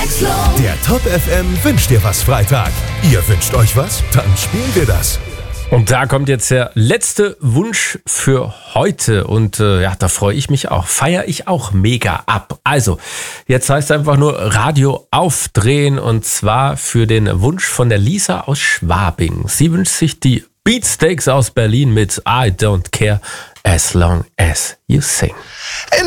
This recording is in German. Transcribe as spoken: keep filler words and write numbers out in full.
Der Top F M wünscht dir was Freitag. Ihr wünscht euch was? Dann spielen wir das. Und da kommt jetzt der letzte Wunsch für heute und äh, ja, da freue ich mich auch, feiere ich auch mega ab. Also, jetzt heißt es einfach nur Radio aufdrehen und zwar für den Wunsch von der Lisa aus Schwabing. Sie wünscht sich die Beatsteaks aus Berlin mit I Don't Care As Long As You Sing.